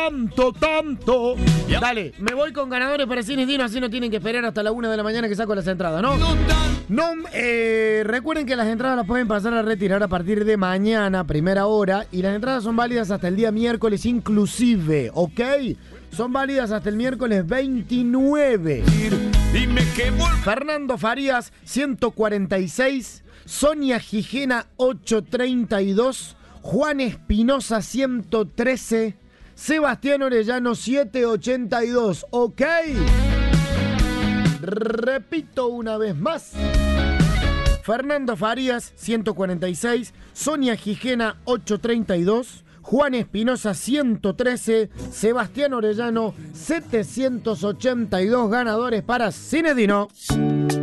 tanto. Dale, me voy con ganadores para Cines Dino, así no tienen que esperar hasta la 1 de la mañana que saco las entradas, ¿no? Recuerden que las entradas las pueden pasar a retirar a partir de mañana, primera hora, y las entradas son válidas hasta el día miércoles inclusive, ¿ok? Son válidas hasta el miércoles 29. Fernando Farías, 146. Sonia Gijena, 832. Juan Espinosa, 113. Sebastián Orellano, 782. ¿Ok? Repito una vez más. Fernando Farías, 146. Sonia Gijena, 832. Juan Espinosa, 113. Sebastián Orellano, 782 ganadores para Cines Dino.